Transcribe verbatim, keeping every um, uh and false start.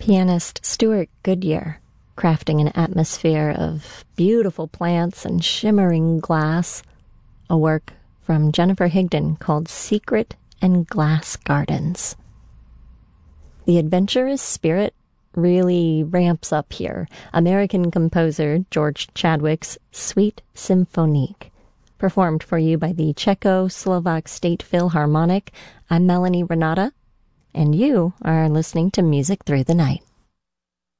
Pianist Stuart Goodyear, crafting an atmosphere of beautiful plants and shimmering glass, a work from Jennifer Higdon called Secret and Glass Gardens. The adventurous spirit really ramps up here. American composer George Chadwick's Suite Symphonique, performed for you by the Czechoslovak State Philharmonic. I'm Melanie Renata, and you are listening to Music Through the Night.